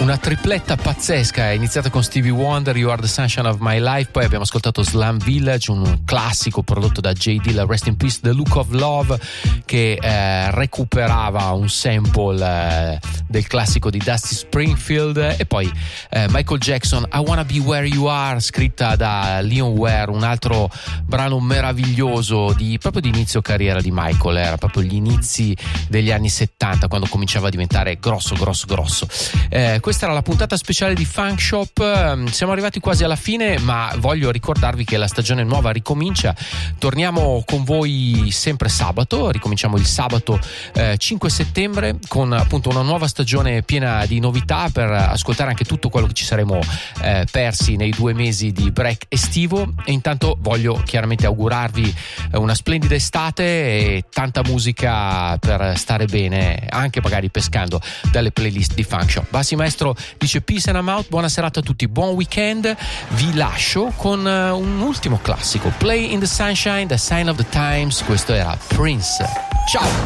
Una tripletta pazzesca, è iniziata con Stevie Wonder, You Are the Sunshine of My Life, poi abbiamo ascoltato Slum Village, un classico prodotto da J. Dilla, Rest in Peace, The Look of Love, che recuperava un sample del classico di Dusty Springfield, e poi Michael Jackson, I Wanna Be Where You Are, scritta da Leon Ware, un altro brano meraviglioso proprio di inizio carriera di Michael, era proprio gli inizi degli anni 70, quando cominciava a diventare grosso. Questa era la puntata speciale di Funk Shop, siamo arrivati quasi alla fine, ma voglio ricordarvi che la stagione nuova ricomincia. Torniamo con voi sempre sabato, ricominciamo il sabato 5 settembre con appunto una nuova stagione piena di novità, per ascoltare anche tutto quello che ci saremo persi nei 2 mesi di break estivo. E intanto voglio chiaramente augurarvi una splendida estate e tanta musica per stare bene, anche magari pescando dalle playlist di Funk Shop. Bassi Maestro dice peace and I'm out, buona serata a tutti, buon weekend. Vi lascio con un ultimo classico, Play in the Sunshine, The Sign of the Times. Questo era Prince. Ciao.